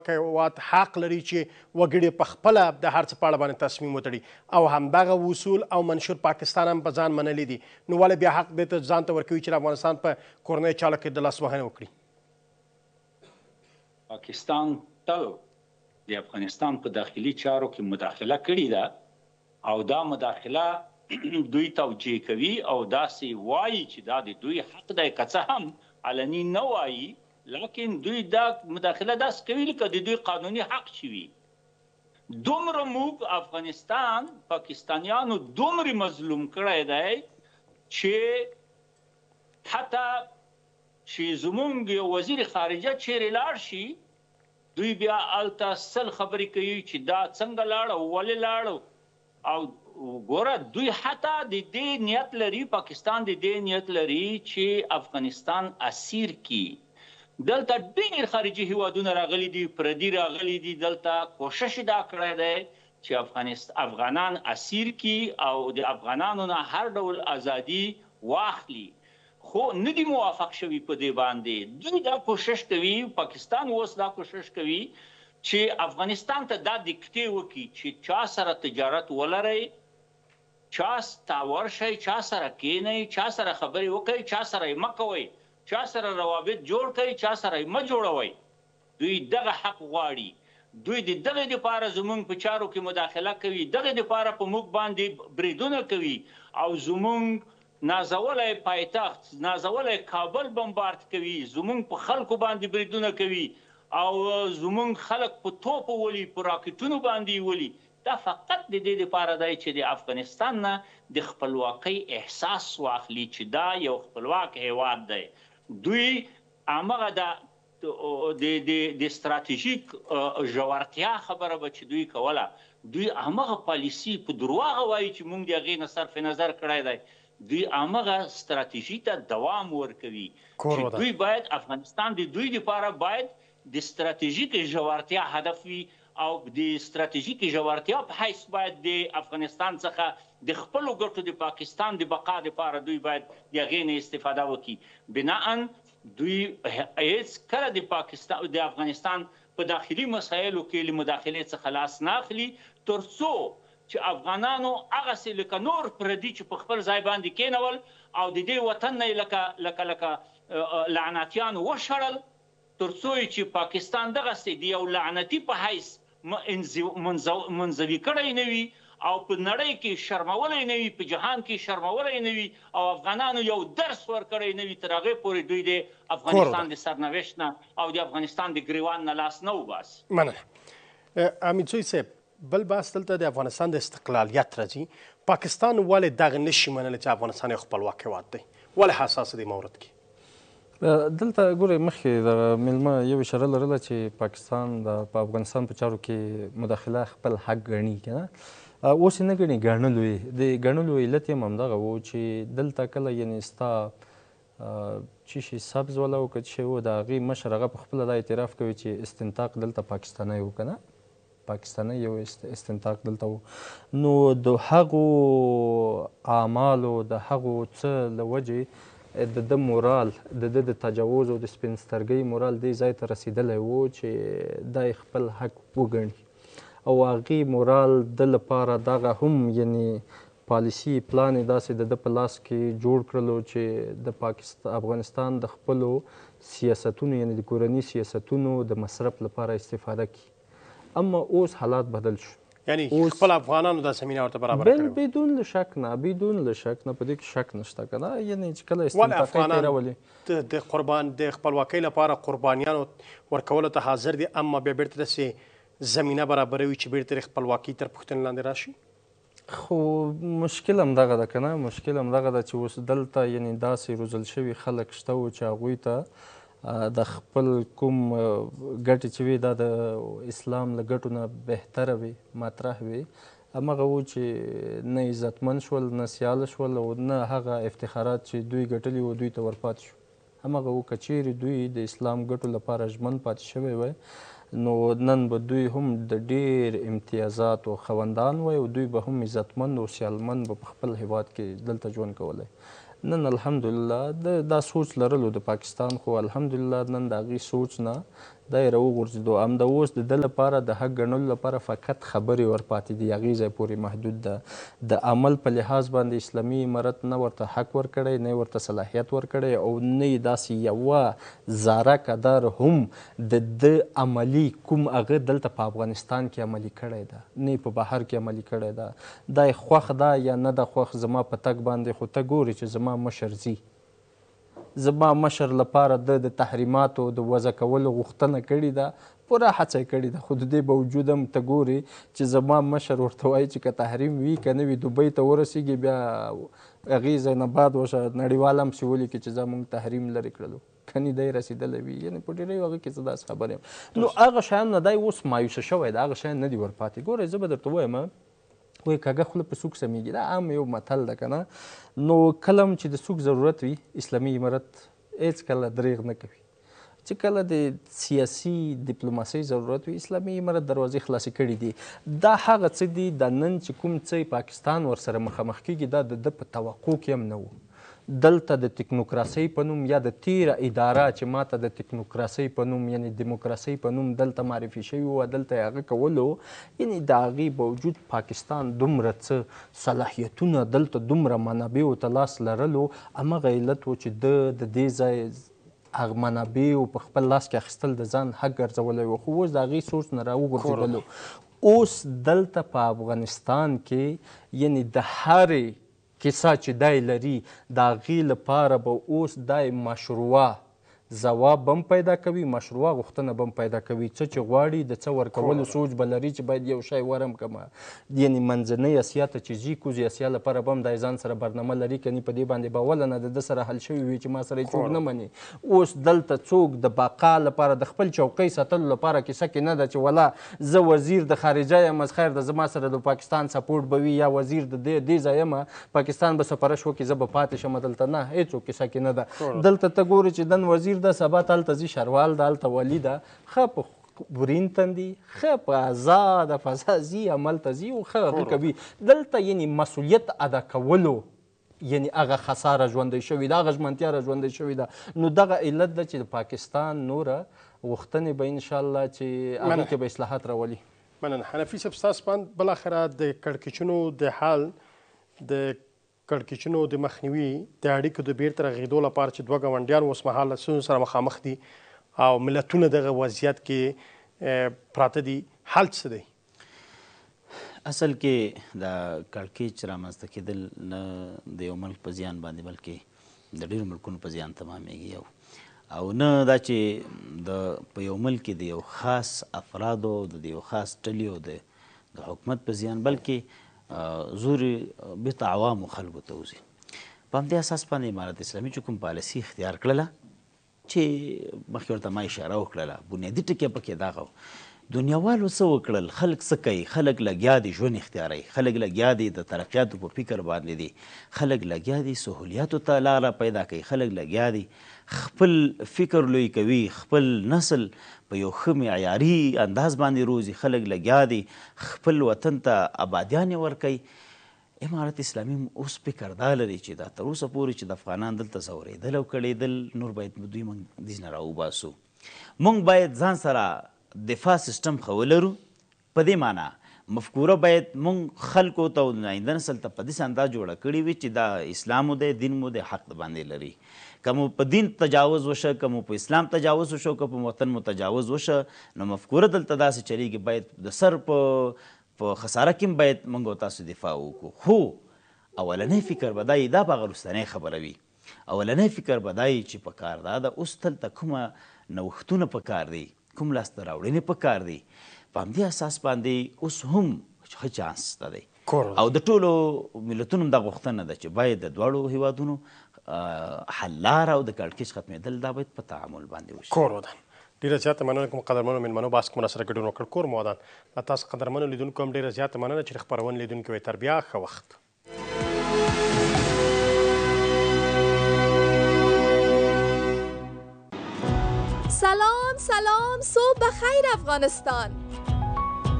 هیواد حق لري چې وګړي په خپله د هر څه په اړه باندې تصمیم وتړي او همدغه اصول او منشور پاکستان هم په ځان منلي دي، نو ولې بیا حق دې ته ځان ته ورکوي چې د افغانستان په کورنیو چارو کې د لاسوهنې وکړي؟ پاکستان تل د افغانستان په داخلي چارو کې مداخله کړې ده او دا مداخله دوی توجیه کوي او داسې وایي چې دا د دوی حق دی، که څه هم علني نه وایي، لکن دوی دا مداخله داسې کوي لکه د دوی قانوني حق چې وي. دومره موږ افغانستان پاکستانیانو دومره مظلوم کړی دی چې حتی چې زمونږ یو وزیر خارجه چیرې لاړ شي دوی بیا هلته سل خبرې کوي چې دا څنګه لاړ او ولې لاړ. او ګوره دوی حتی د دې نیت لري، پاکستان د دې نیت لري چې افغانستان اسیر کی. دلته ډېر خارجي هیوادونه راغلي دي، پردي راغلي دي، دلته کوشش دا کړی دی چې افغانان اسیر کی او د افغانانو نه هر ډول ازادي واخلي، خو نه دي موافق شوي په دې باندې. دوی دا کوشش کوي، پاکستان اوس دا کوشش کوي چې افغانستان ته دا دیکتې وکړي چې چا سره تجارت ولرئ، چا ته ورشئ، چا سره کینئ، چا سره خبرې وکړئ، چا سره یې مه کوئ، چا سره روابط جوړ کړئ، چا سره یې مه جوړوئ. دوی دغه حق غواړي. دوی د دغې دپاره زموږ په چارو کې مداخله کوي، دغې دپاره په موږ باندې بریدونه کوي او زموږ نازولی پایتخت، نازولی کابل بمبارد کوي، زموږ په خلکو باندې بریدونه کوي او زموږ خلک په توپو ولي، په راکټونو باندې ولي. دا فقط د دې دپاره دی چې د افغانستان نه د خپلواکۍ احساس واخلي چې دا یو خپلواک هیواد دی. دوی همغه د ستراتیژیک ژورتیا خبره به چې دوی کوله، دوی همغه پالیسي په درواغه وایي چې موږ د هغې نه صرف نظر کړی دی. دوی همغه ستراتیژي ته دوام ورکوي چې دوی باید افغانستان د دوی دپاره باید د ستراتیژیک ژورتیا هدف وي او د ستراتیژیک ژورتیا په حیث باید د افغانستان څخه د خپلو ګټو د پاکستان د بقا دپاره دوی باید د هغې نه استفاده وکړي. بناً دوی هیڅ کله د افغانستان په داخلي مسایلو کې له مداخلې څخه لاس نه اخلي تر څو چې افغانانو هغسې لکه نور پردي چې په خپل ځای باندې کېنول او د دې وطن نه یې لکه لعنتیانو وشړل، تر څو چې پاکستان دغسې د یو لعنتي په حیث منزوي کړی نه وي او په نړۍ کې شرمولی نه وي، په جهان کې شرمولی نه وي او افغانانو یو درس ورکړی نه وي، تر هغې پورې دوی د افغانستان د سرنوشت نه او د افغانستان د ګریوان نه لاس نه وباسي. مننه. امیدزوی صاحب، بل بحث دلته د افغانستان د استقلالیت راځي. پاکستان ولې دغه نشي منلی چې افغانستان یو خپلواک هېواد دی؟ ولې حساس دی مورد کې؟ دلته ګورئ مخکې د میلمه یو اشاره لرله چې پاکستان په افغانستان په چارو کې مداخله خپل حق ګڼي که نه، اوس یې نه ګڼي، ګڼلو یې. د ګڼلو علت یې هم همدغه و چې دلته کله یعنې ستا چې شي سبز والا و که څه شی و، د هغې مشر هغه په خپله دا اعتراف کوي چې استنطاق دلته پاکستانی و که نه، پاکستانی یو استنطاق دلته و. نو د هغو اعمالو د هغو څه له وجې د ده مورال، د ده د تجاوز او د سپین سترګۍ مورال دې ځای ته رسېدلی و چې دا یې خپل حق وګڼي او هغې مورال د لپاره دغه هم یعنې پالیسي پلان یې داسې د ده په لاس کې جوړ کړلو چې د افغانستان د خپلو سیاستونو یعنې د کورني سیاستونو د مصرف لپاره استفاده کړي. اما اوس حالات بدل شو، یعنی خپل افغانانو دا زمینه ورته برابره کړې. بدون له شک نه، بدون له شک نه، په دې کې شک نشته که نه. یعنې چې کله استنطاقي تېرولې د خپلواکۍ لپاره قربانیانو ورکولو ته حاضر دي، اما بیا بیرته داسې زمینه برابروي چې بیرته د خپلواکۍ تر پوښتنې لاندې راشي. خو مشکل همدغه ده که نه، مشکل همدغه ده چې اوس دلته یعنې داسې روزل شوي خلک شته و چې هغوی ته د خپل کوم ګټې چې وي دا د اسلام له ګټو نه بهتره وي، مطرح وي، همغه و چې نه عزتمن شول، نه سیاله شول او نه هغه افتخارات چې دوی ګټلي وو دوی ته ورپاتې شو. همغه و که چیرې دوی د اسلام ګټو لپاره ژمن پاتې شوی وی نو نن به دوی هم د ډېر امتیازاتو خوندان وی او دوی به هم عزتمند او سیالمند به په خپل هیواد کې دلته ژوند کولی. نن الحمدلله دا سوچ لرلو د پاکستان، خو الحمدلله نن د هغې سوچ نه دا یې راوغورځېدو. همدا اوس د ده لپاره د حق ګڼلو لپاره فقط خبرې ورپاتې دي، هغې ځای پورې محدود ده. د عمل په لحاظ باندې اسلامي امارت نه ورته حق ورکړی، نه ورته صلاحیت ورکړی، او نه یې داسې یوه ذره قدر هم د ده عملي کوم هغه دلته په افغانستان کې عملي کړی ده، نه په بهر کې عملي کړی ده. دا یې خوښ ده یا نه ده خوښ زما په تګ باندې، خو ته ګورې چې زما مشر ځي، زما مشر لپاره د تحریماتو د وضع کولو غوښتنه کړې ده، پوره هڅه یې کړې ده، خو د دې باوجود هم ته ګورې چې زما مشر ورته وایي چې که تحریم وي که نه وي دوبۍ ته ورسېږي، بیا هغې ځای نه بعد ورشه نړیوال هم پسې ولیکي چې زه موږ تحریم لرې کړلو، کنې دی رسېدلی وي. یعنې په ډېرۍ هغه کې زه داسې خبر یم. نو هغه شیان نه دی اوس مایوسه شوی ده، هغه شیان نه دي ورپاتې. ګورئ زه به درته ووایم وایي کږه خوله په څوک سمیږي، دا عام یو متل ده که نه. نو کله هم چې د څوک ضرورت وي اسلامي امارت هېڅکله دریغ نه کوي. چې کله د سیاسي ډیپلوماسۍ ضرورت وي اسلامي امارت دروازې خلاصې کړي دي. دا هغه څه دي دا نن چې کوم څه پاکستان ورسره مخامخ کېږي دا د ده په توقع کې هم نه و. دلته د تکنوکراسۍ په نوم یا د تیره اداره چې ماته د تکنوکراسۍ په نوم یعنې دیموکراسۍ په نوم دلته معرفي شوي وه، دلته یې هغه کولو. یعنې د هغې باوجود پاکستان دومره څه صلاحیتونه دلته دومره منابعو ته لاس لرلو، همغه علت و چې ده د دې ځای هغه منابعو په خپل لاس کې اخیستل د ځان حق ګرځولی و. خو اوس د هغې سوچ نه راوګرځېدلو. اوس دلته په افغانستان کې یعنې د هرې کیسه چې دی لري د هغې لپاره به اوس دی مشروعه ځواب هم پیدا کوي، مشروعه غوښتنه به هم پیدا کوي. څه چې غواړي د څه ورکولو سوچ به لري چې باید یو شی ورم کړمه. یعنې منځنۍ اسیا ته چې ځي کوزي اسیا لپاره به هم دی ځان سره برنامه لري، کنې په دې باندې به اوله نه د ده سره حل شوي وي چې ما سره یې څوک نه مني. اوس دلته څوک د بقا لپاره د خپل چوکۍ ساتلو لپاره کیسه کې نه ده چې ولا زه وزیر د خارجه یم، از خیر د زما سره د پاکستان سپورټ به وي، یا وزیر د دې ځای یم پاکستان به سفرش وکړي زه به پاتې شم. دلته نه، هېڅوک کیسه کې نه ده. دلته ته ګورې چې نن وزیر ده، سبا ته هلته ځي شروال ده، هلته والي ده، ښه په ورین تندي، ښه په ازاده فضا ځي، هملته ځي او ښه هغه کوي. دلته یعنې مسؤلیت ادا کولو یعنې هغه خساره ژوندی شوې ده، هغه ژمنتیا را ژوندی شوې ده. نو دغه علت ده چې د پاکستان نوره غوښتنې به انشاءالله چې هغې کې به اصلاحات راولي. مننه. حنفي صاحب ستاسو باندې بالاخره د کړکېچونو د حل د کړکېچونو د مخنیوي د اړیکو د بیرته رغېدو لپاره چې دوه ګاونډیان اوسمهال له ستونزو سره مخامخ دي او ملتونه دغه وضعیت کې پراته دي، حل څه دی؟ اصل کې د کړکېچ رامنځته کېدل نه د یو ملک په زیان باندې بلکې د ډېرو ملکونو په زیان تمامېږي، او نه دا چې په یو ملک کې د یو خاص افرادو د یو خاص ډلې د حکومت په زیان، بلکې زور بیرته عوامو خلکو ته وځي. په همدې اساس باندې امارت اسلامي چې کوم پالیسي اختیار کړله چې مخکې ورته ما اشاره وکړله، بنیادي ټکي پکې دغه و. دنیاوالو څه وکړل؟ خلک څه کوي؟ خلک لګیا دي ژوند اختیاروي، خلک لګیا دي د ترقیاتو په فکر باندې دي، خلک لګیا دي سهولیاتو ته لاره پیدا کوي، خلک لګیا دي خپل فکر لوی کوي، خپل نسل په یو ښه معیاري انداز باندې روزي، خلک لګیا دي خپل وطن ته آبادیانې ورکوي. امارت اسلامي اوس فکر دا لري چې دا تر اوسه پورې چې د افغانان دلته ځورېدل او کړېدل، نور باید دوی موږ دې نه راوباسو. موږ باید ځان سره دفاع سیستم ښه ولرو. په دې معنا مفکوره باید موږ خلکو ته او آینده نسل ته په داسې انداز جوړه کړې وي چې دا اسلام مو دی، دین مو دی، حق باندې لري. که مو په دین تجاوز وشه، که مو په اسلام تجاوز وشه، که په وطن مو تجاوز وشه، نو مفکوره دلته داسې چلیږي باید د سر په خساره کې باید موږ او تاسو دفاع وکړو. خو اولنی فکر به دا وي، دا به هغه وروستنۍ خبره وي، اولنی فکر به دا وي چې په کار دا اوس دلته کومه نوښتونه په کار دي، کوم لاسته راوړنې په کار دي. په همدې اساس باندې اوس هم ښه چانس شته دی او د ټولو ملتونو دا غوښتنه ده چې باید د دواړو هیوادونو حل لاره او د کړکېچ ختمېدل دا باید په تعامل باندې وشي. کور ودان ډېره زیاته مننه کوم قدرمنو مېلمنو بحث کې مو راسره ګډون وکړ. کور مو ودان. له تاسو قدرمنو لیدونکو هم ډېره زیاته مننه چې د خپرونې لیدونکي وئ. تر بیا ښه وخت. سلام صبح بخیر افغانستان.